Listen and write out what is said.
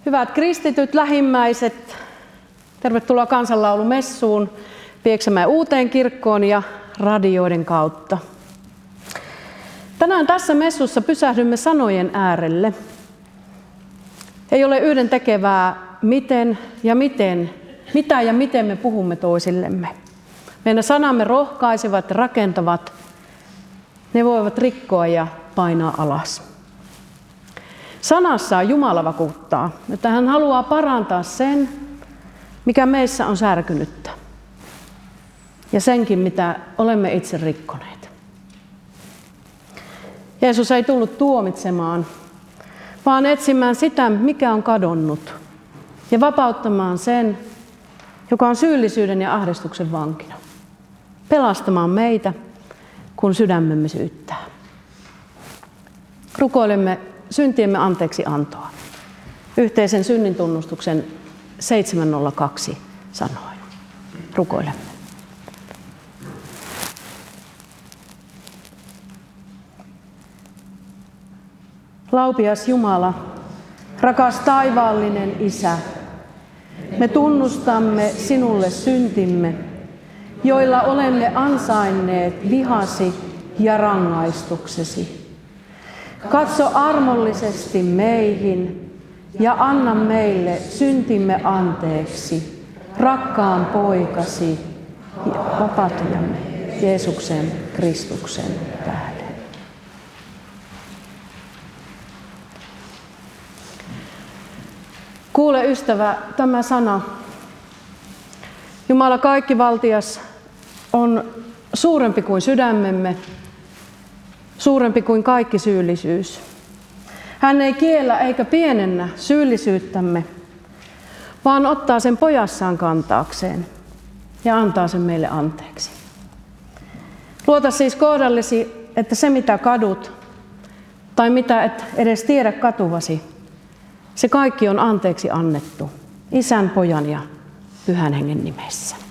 Hyvät kristityt, lähimmäiset, tervetuloa kansanlaulumessuun Pieksämäen uuteen kirkkoon ja radioiden kautta. Tänään tässä messussa pysähdymme sanojen äärelle. Ei ole yhdentekevää, mitä ja miten me puhumme toisillemme. Meidän sanamme rohkaisevat, rakentavat, ne voivat rikkoa ja painaa alas. Sanassaan Jumala vakuuttaa, että hän haluaa parantaa sen, mikä meissä on särkynyttä. Ja senkin, mitä olemme itse rikkoneet. Jeesus ei tullut tuomitsemaan, vaan etsimään sitä, mikä on kadonnut. Ja vapauttamaan sen, joka on syyllisyyden ja ahdistuksen vankina. Pelastamaan meitä, kun sydämemme syyttää. Rukoilemme syntiemme anteeksi antoa. Yhteisen synnintunnustuksen 702 sanoin. Rukoilemme. Laupias Jumala, rakas taivaallinen Isä, me tunnustamme sinulle syntimme, joilla olemme ansainneet vihasi ja rangaistuksesi. Katso armollisesti meihin ja anna meille syntimme anteeksi, rakkaan poikasi ja vapahtajamme Jeesuksen Kristuksen tähden. Kuule ystävä, tämä sana. Jumala kaikkivaltias on suurempi kuin sydämemme, suurempi kuin kaikki syyllisyys. Hän ei kiellä eikä pienennä syyllisyyttämme, vaan ottaa sen pojassaan kantaakseen ja antaa sen meille anteeksi. Luota siis kohdallesi, että se mitä kadut tai mitä et edes tiedä katuvasi, se kaikki on anteeksi annettu Isän, Pojan ja Pyhän Hengen nimessä.